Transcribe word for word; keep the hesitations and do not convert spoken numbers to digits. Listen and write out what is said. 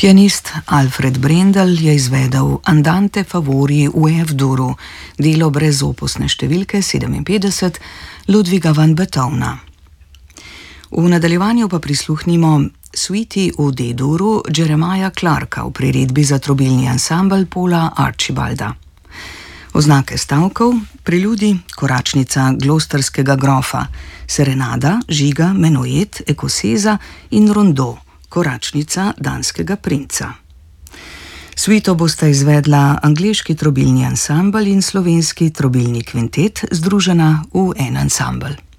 Pianist Alfred Brendel je izvedel Andante favori v F-duru, delo brezopusne številke sedeminpetdeset Ludwiga van Beethovna. V nadaljevanju pa prisluhnimo suiti v D-duru Jeremiah Clarka v priredbi za trobilni ansambel Paula Archibalda. Oznake stavkov, preludi, koračnica Gloucesterskega grofa, serenada, žiga, menuet, ekoseza in rondo, koračnica danskega princa. Suito bosta izvedla angleški trobilni ansambel in slovenski trobilni kvintet, združena v en ansambel.